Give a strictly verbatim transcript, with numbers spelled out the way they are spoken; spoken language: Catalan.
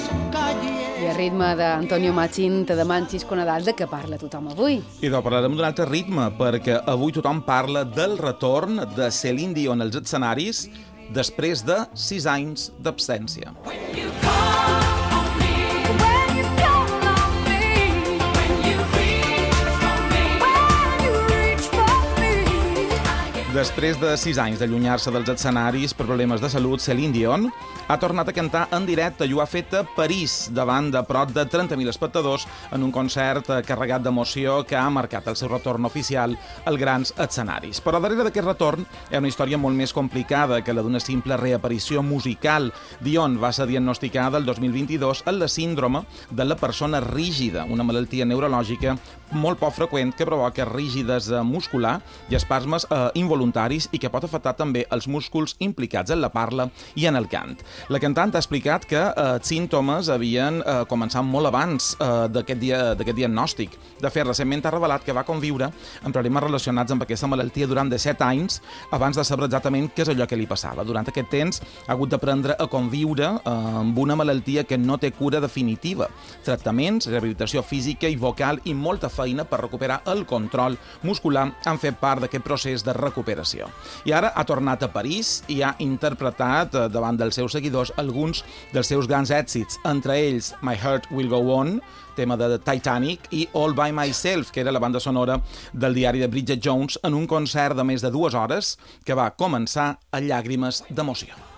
I a ritme d'Antonio Machín, te deman Xisco Nadal, de què parla tothom avui? I de parlarem d'un altre ritme, perquè avui tothom parla del retorn de Celine Dion als escenaris després de sis anys d'absència. Després de sis anys d'allunyar-se dels escenaris per problemes de salut, Celine Dion ha tornat a cantar en directe i ho ha fet a París, davant de prop de trenta mil espectadors, en un concert carregat d'emoció que ha marcat el seu retorn oficial als grans escenaris. Però darrere d'aquest retorn hi ha una història molt més complicada que la d'una simple reaparició musical. Dion va ser diagnosticada el dos mil vint-i-dos amb la síndrome de la persona rígida, una malaltia neurològica molt poc freqüent que provoca rigidesa muscular i espasmes eh, involuntaris i que pot afectar també els músculs implicats en la parla i en el cant. La cantant ha explicat que eh, els símptomes havien eh, començat molt abans eh, d'aquest dia, d'aquest diagnòstic. De fet, recentment ha revelat que va conviure amb problemes relacionats amb aquesta malaltia durant de set anys abans de saber exactament què és allò que li passava. Durant aquest temps ha hagut d'aprendre a conviure eh, amb una malaltia que no té cura definitiva. Tractaments, rehabilitació física i vocal i molta feina per recuperar el control muscular han fet part d'aquest procés de recuperació. I ara ha tornat a París i ha interpretat eh, davant dels seus seguidors alguns dels seus grans èxits, entre ells My Heart Will Go On, tema de Titanic, i All By Myself, que era la banda sonora del diari de Bridget Jones, en un concert de més de dues hores que va començar a llàgrimes d'emoció.